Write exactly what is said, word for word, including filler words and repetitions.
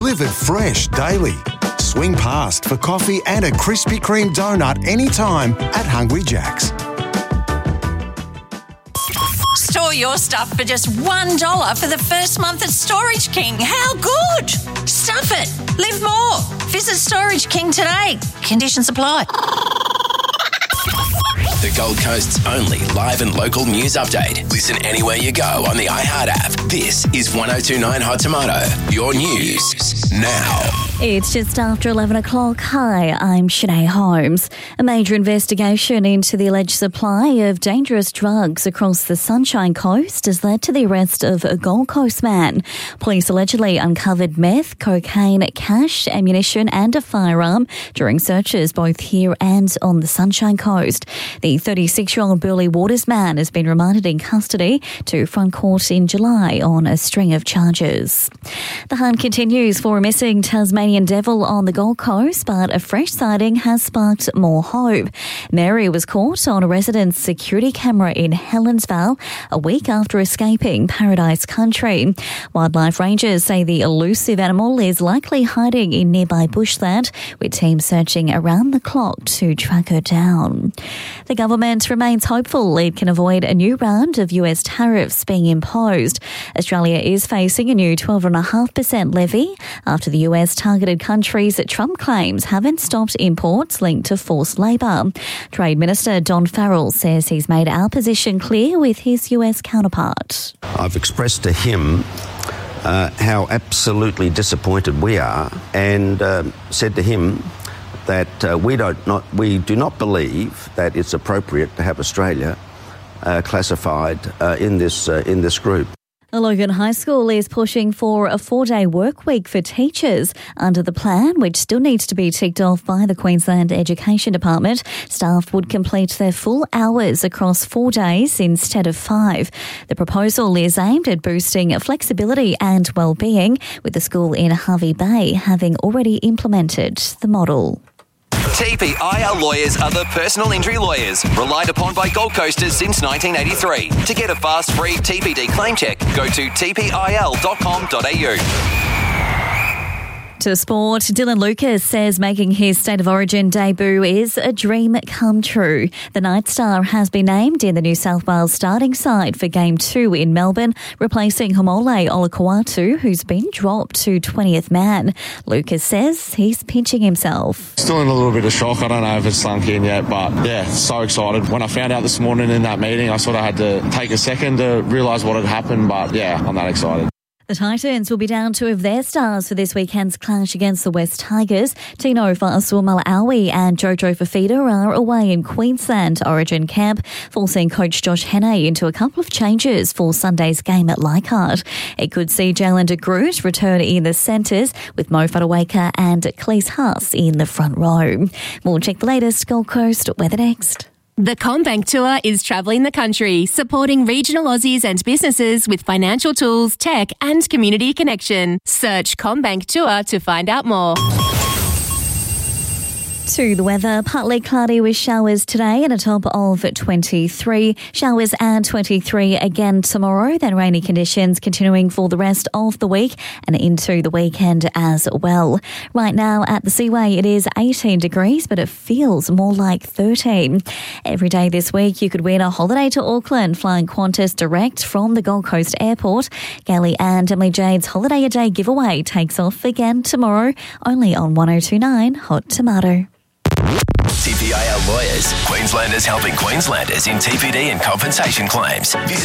Delivered fresh daily. Swing past for coffee and a Krispy Kreme donut anytime at Hungry Jack's. Store your stuff for just one dollar for the first month at Storage King. How good? Stuff it. Live more. Visit Storage King today. Conditions apply. The Gold Coast's only live and local news update. Listen anywhere you go on the iHeart app. This is one oh two point nine Hot Tomato. Your news now. It's just after eleven o'clock. Hi, I'm Sinead Holmes. A major investigation into the alleged supply of dangerous drugs across the Sunshine Coast has led to the arrest of a Gold Coast man. Police allegedly uncovered meth, cocaine, cash, ammunition and a firearm during searches both here and on the Sunshine Coast. The thirty-six-year-old Burleigh Waters man has been remanded in custody to front court in July on a string of charges. The hunt continues for a missing Tasmanian devil on the Gold Coast, but a fresh sighting has sparked more hope. Mary was caught on a resident's security camera in Helensvale a week after escaping Paradise Country. Wildlife rangers say the elusive animal is likely hiding in nearby bushland, with teams searching around the clock to track her down. The government remains hopeful it can avoid a new round of U S tariffs being imposed. Australia is facing a new twelve point five percent levy after the U S targeted countries that Trump claims haven't stopped imports linked to forced labour. Trade Minister Don Farrell says he's made our position clear with his U S counterpart. I've expressed to him uh, how absolutely disappointed we are and uh, said to him that uh, we don't not we do not believe that it's appropriate to have Australia uh, classified uh, in this uh, in this group. Logan High School is pushing for a four-day work week for teachers under the plan, which still needs to be ticked off by the Queensland Education Department. Staff would complete their full hours across four days instead of five. The proposal is aimed at boosting flexibility and well-being, with the school in Hervey Bay having already implemented the model. T P I L lawyers are the personal injury lawyers relied upon by Gold Coasters since nineteen eighty-three. To get a fast, free T P D claim check, go to t p i l dot com dot a u. To sport, Dylan Lucas says making his State of Origin debut is a dream come true. The Night Star has been named in the New South Wales starting side for Game two in Melbourne, replacing Homole Olakau'atu, who's been dropped to twentieth man. Lucas says he's pinching himself. Still in a little bit of shock. I don't know if it's sunk in yet, but yeah, so excited. When I found out this morning in that meeting, I sort of had to take a second to realise what had happened, but yeah, I'm that excited. The Titans will be down two of their stars for this weekend's clash against the West Tigers. Tino Fa'asuamaleaui and Jojo Fafita are away in Queensland Origin camp, forcing coach Josh Hannay into a couple of changes for Sunday's game at Leichhardt. It could see Jalen de Groot return in the centres, with Mo Whatueka and Cleese Haas in the front row. We'll check the latest Gold Coast weather next. The CommBank Tour is travelling the country, supporting regional Aussies and businesses with financial tools, tech and community connection. Search CommBank Tour to find out more. To the weather, partly cloudy with showers today and a top of twenty-three. Showers and twenty-three again tomorrow, then rainy conditions continuing for the rest of the week and into the weekend as well. Right now at the Seaway it is eighteen degrees, but it feels more like thirteen. Every day this week you could win a holiday to Auckland flying Qantas direct from the Gold Coast Airport. Gaily and Emily Jade's Holiday a Day giveaway takes off again tomorrow, only on one oh two point nine Hot Tomato. T P I L lawyers. Queenslanders helping Queenslanders in T P D and compensation claims. Visit